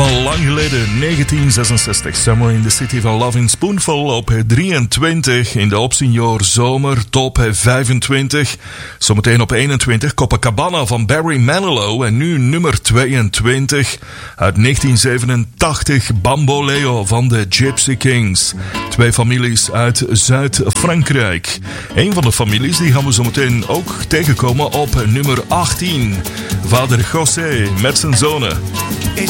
Van lang geleden, 1966. Somewhere in the City van Lovin' Spoonful op 23. In de Opsignor Zomer top 25. Zometeen op 21 Copacabana van Barry Manilow. En nu nummer 22 uit 1987 Bamboleo van de Gypsy Kings. Twee families uit Zuid-Frankrijk. Een van de families die gaan we zometeen ook tegenkomen op nummer 18. Vader José met zijn zonen. Ella